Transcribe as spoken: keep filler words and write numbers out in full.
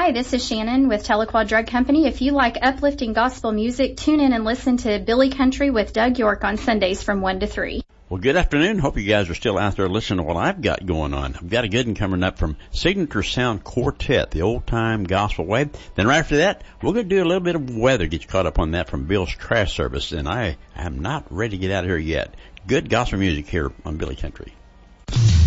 Hi, this is Shannon with Telequad Drug Company. If you like uplifting gospel music, tune in and listen to Billy Country with Doug York on Sundays from one to three. Well, good afternoon. Hope you guys are still out there listening to what I've got going on. I've got a good one coming up from Signature Sound Quartet, the old-time gospel way. Then right after that, we're going to do a little bit of weather, get you caught up on that from Bill's Trash Service. And I am not ready to get out of here yet. Good gospel music here on Billy Country.